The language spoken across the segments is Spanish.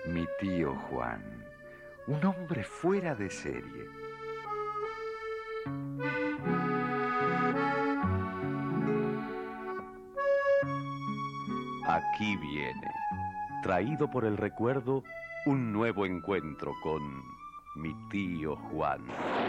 Mi tío Juan, un hombre fuera de serie. Aquí viene, traído por el recuerdo, un nuevo encuentro con mi tío Juan.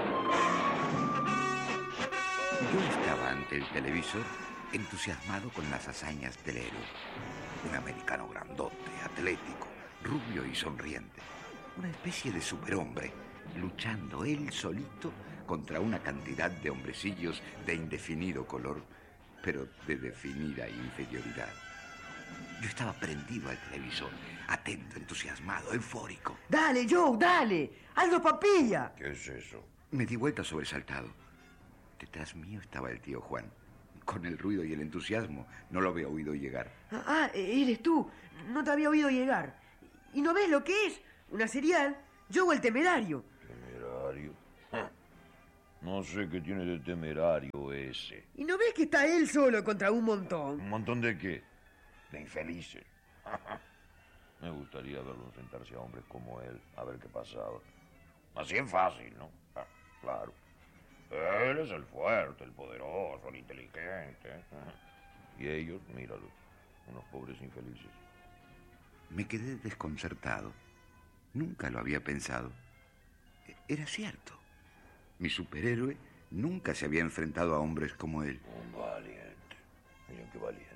Yo estaba ante el televisor entusiasmado con las hazañas del héroe. Un americano grandote, atlético, rubio y sonriente. Una especie de superhombre, luchando él solito contra una cantidad de hombrecillos de indefinido color, pero de definida inferioridad. Yo estaba prendido al televisor, atento, entusiasmado, eufórico. ¡Dale, Joe, dale! ¡Hazlo, papilla! ¿Qué es eso? Me di vuelta sobresaltado. Detrás mío estaba el tío Juan. Con el ruido y el entusiasmo, no lo había oído llegar. Eres tú. No te había oído llegar. ¿Y no ves lo que es? Una serial. Joe el temerario. ¿Temerario? No sé qué tiene de temerario ese. ¿Y no ves que está él solo contra un montón? ¿Un montón de qué? De infelices. Me gustaría verlo enfrentarse a hombres como él, a ver qué pasaba. Así es fácil, ¿no? Claro. Él es el fuerte, el poderoso, el inteligente. Y ellos, míralos, unos pobres infelices. Me quedé desconcertado. Nunca lo había pensado. Era cierto. Mi superhéroe nunca se había enfrentado a hombres como él. Un valiente. Miren qué valiente.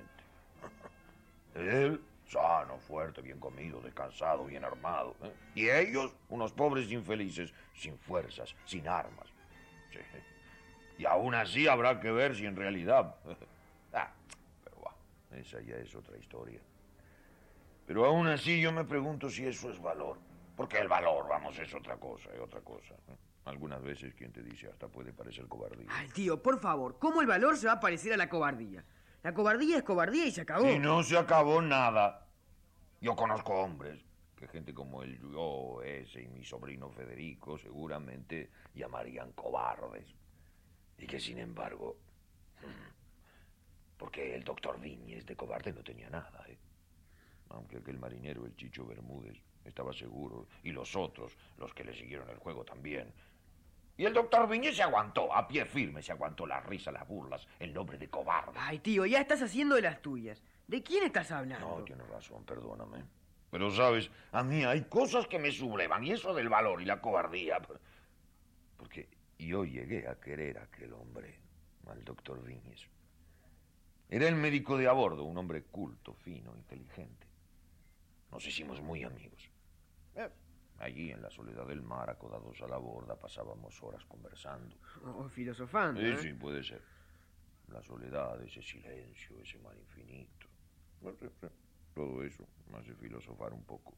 Él, sano, fuerte, bien comido, descansado, bien armado. Y ellos, unos pobres infelices, sin fuerzas, sin armas. Sí. Y aún así habrá que ver si en realidad... pero va, esa ya es otra historia. Pero aún así yo me pregunto si eso es valor. Porque el valor, vamos, es otra cosa, es otra cosa. Algunas veces quien te dice hasta puede parecer cobardía. Ay, tío, por favor, ¿cómo el valor se va a parecer a la cobardía? La cobardía es cobardía y se acabó. Y no se acabó nada. Yo conozco hombres que gente como yo, ese y mi sobrino Federico seguramente llamarían cobardes. Y que sin embargo... Porque el doctor Viñes de cobarde no tenía nada, ¿eh? Aunque aquel marinero, el Chicho Bermúdez, estaba seguro. Y los otros, los que le siguieron el juego también. Y el doctor Viñes se aguantó, a pie firme, se aguantó la risa, las burlas, el nombre de cobarde. Ay, tío, ya estás haciendo de las tuyas. ¿De quién estás hablando? No, tienes razón, perdóname. Pero, ¿sabes? A mí hay cosas que me sublevan, y eso del valor y la cobardía. Porque yo llegué a querer a aquel hombre, al doctor Viñes. Era el médico de a bordo, un hombre culto, fino, inteligente. Nos hicimos muy amigos. Allí, en la soledad del mar, acodados a la borda, pasábamos horas conversando. O filosofando, Sí, puede ser. La soledad, ese silencio, ese mar infinito. Todo eso me hace filosofar un poco.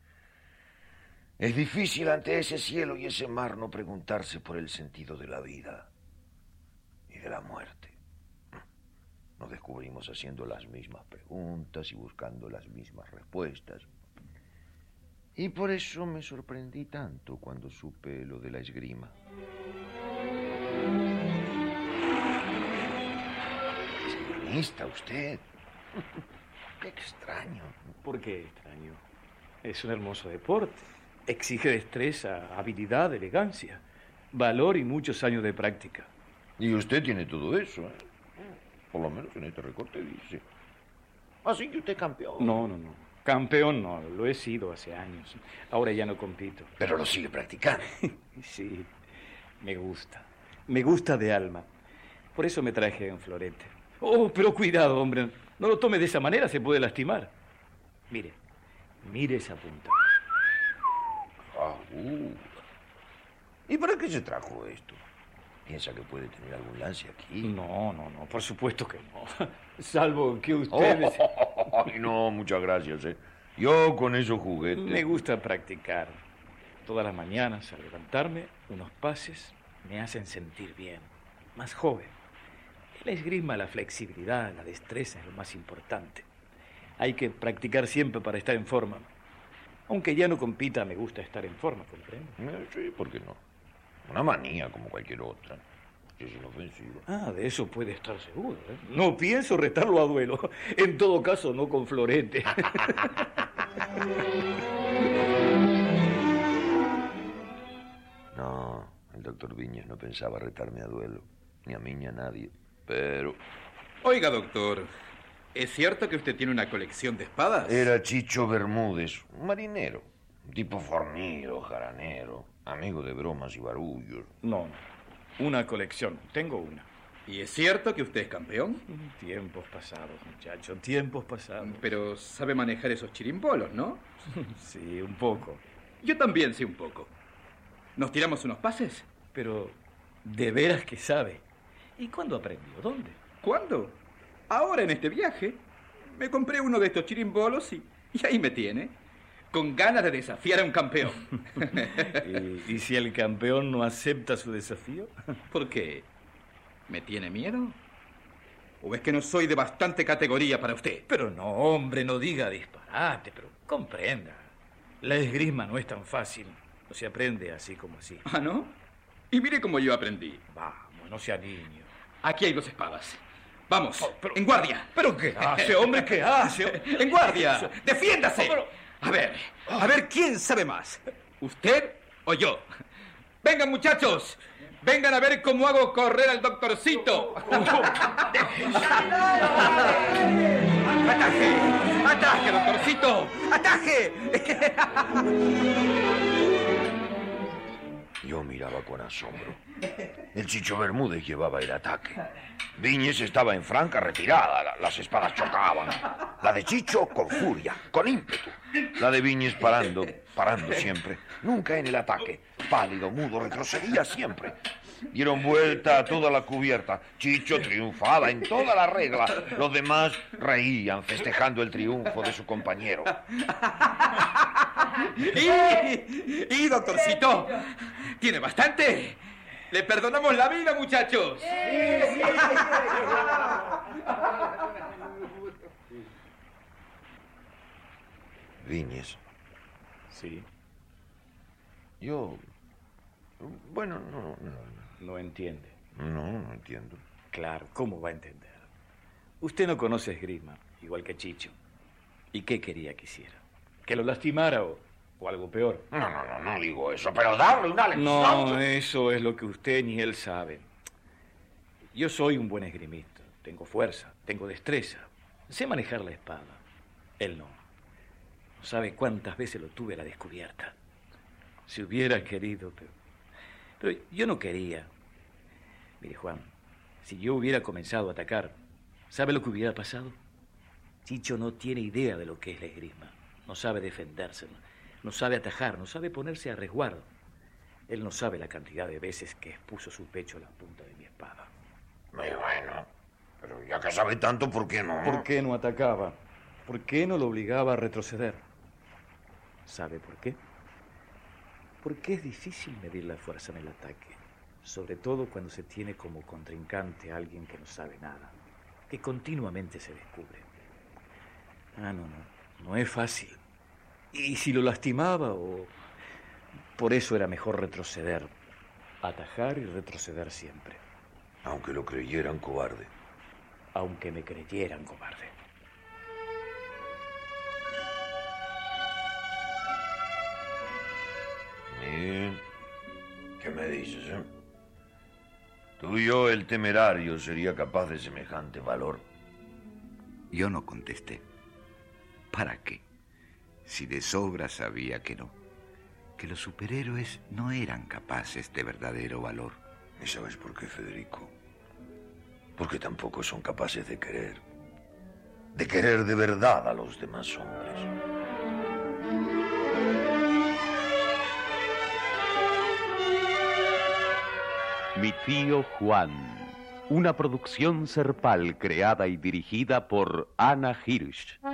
Es difícil ante ese cielo y ese mar no preguntarse por el sentido de la vida y de la muerte. Nos descubrimos haciendo las mismas preguntas y buscando las mismas respuestas. Y por eso me sorprendí tanto cuando supe lo de la esgrima. ¿Esgrimista usted? Qué extraño. ¿Por qué extraño? Es un hermoso deporte. Exige destreza, habilidad, elegancia, valor y muchos años de práctica. Y usted tiene todo eso, ¿eh? Por lo menos en este recorte dice. Así que usted es campeón. No. Campeón no, lo he sido hace años. Ahora ya no compito. Pero lo sigue practicando. Sí, me gusta. Me gusta de alma. Por eso me traje en florete. Oh, pero cuidado, hombre. No lo tome de esa manera, se puede lastimar. Mire esa punta. ¿Y para qué se trajo esto? ¿Piensa que puede tener algún lance aquí? No, por supuesto que no. Salvo que ustedes... No, muchas gracias, ¿eh? Yo con esos juguetes... Me gusta practicar. Todas las mañanas, al levantarme, unos pases me hacen sentir bien, más joven. La esgrima, la flexibilidad, la destreza es lo más importante. Hay que practicar siempre para estar en forma. Aunque ya no compita, me gusta estar en forma, ¿comprende? Sí, ¿por qué no? Una manía como cualquier otra. Es inofensiva. De eso puede estar seguro, ¿eh? No pienso retarlo a duelo. En todo caso, no con florete. doctor Viñes no pensaba retarme a duelo, ni a mí ni a nadie, pero... Oiga, doctor, ¿es cierto que usted tiene una colección de espadas? Era Chicho Bermúdez, un marinero, un tipo fornido, jaranero, amigo de bromas y barullos. No, una colección, tengo una. ¿Y es cierto que usted es campeón? Tiempos pasados, muchacho, tiempos pasados. Pero sabe manejar esos chirimbolos, ¿no? Sí, un poco. Yo también sé un poco. ¿Nos tiramos unos pases? Pero, ¿de veras que sabe? ¿Y cuándo aprendió? ¿Dónde? ¿Cuándo? Ahora en este viaje. Me compré uno de estos chirimbolos y ahí me tiene. Con ganas de desafiar a un campeón. ¿Y si el campeón no acepta su desafío? ¿Por qué? ¿Me tiene miedo? ¿O es que no soy de bastante categoría para usted? Pero no, hombre, no diga disparate, pero comprenda. La esgrima no es tan fácil. No se aprende así como así. ¿Ah, no? Y mire cómo yo aprendí. Vamos, no sea niño. Aquí hay 2 espadas. Vamos, en guardia. ¿Pero qué hace, hombre? ¿Qué hace? ¡En guardia! ¡Defiéndase! A ver quién sabe más. ¿Usted o yo? ¡Vengan, muchachos! ¡Vengan a ver cómo hago correr al doctorcito! ¡Ataje! ¡Ataje, doctorcito! ¡Ataje! Yo miraba con asombro. El Chicho Bermúdez llevaba el ataque. Viñes estaba en franca retirada. Las espadas chocaban. La de Chicho con furia, con ímpetu. La de Viñes parando siempre. Nunca en el ataque. Pálido, mudo, retrocedía siempre. Dieron vuelta a toda la cubierta. Chicho triunfaba en toda la regla. Los demás reían festejando el triunfo de su compañero. Y doctorcito, ¿tiene bastante? Le perdonamos la vida, muchachos. Viñes. Sí. Yo... Bueno, no. No entiende. No entiendo. Claro, ¿cómo va a entender? Usted no conoce esgrima, igual que Chicho. ¿Y qué quería que hiciera? ¿Que lo lastimara o algo peor? No digo eso, pero darle una lección. No, eso es lo que usted ni él sabe. Yo soy un buen esgrimista. Tengo fuerza, tengo destreza. Sé manejar la espada. Él no. No sabe cuántas veces lo tuve a la descubierta. Si hubiera querido, pero yo no quería. Mire, Juan, si yo hubiera comenzado a atacar, ¿sabe lo que hubiera pasado? Chicho no tiene idea de lo que es la esgrima. No sabe defenderse, no sabe atajar, no sabe ponerse a resguardo. Él no sabe la cantidad de veces que expuso su pecho a la punta de mi espada. Muy bueno, pero ya que sabe tanto, ¿por qué no? ¿Por qué no atacaba? ¿Por qué no lo obligaba a retroceder? ¿Sabe por qué? Porque es difícil medir la fuerza en el ataque, sobre todo cuando se tiene como contrincante a alguien que no sabe nada, que continuamente se descubre. No es fácil. Y si lo lastimaba por eso era mejor retroceder, atajar y retroceder siempre. Aunque lo creyeran cobarde. Aunque me creyeran cobarde. Bien. ¿Qué me dices, ¿Tú y yo, el temerario, sería capaz de semejante valor? Yo no contesté. ¿Para qué? Si de sobra sabía que no. Que los superhéroes no eran capaces de verdadero valor. ¿Y sabes por qué, Federico? Porque tampoco son capaces de querer. De querer de verdad a los demás hombres. Mi tío Juan, una producción Serpal creada y dirigida por Ana Hirsch.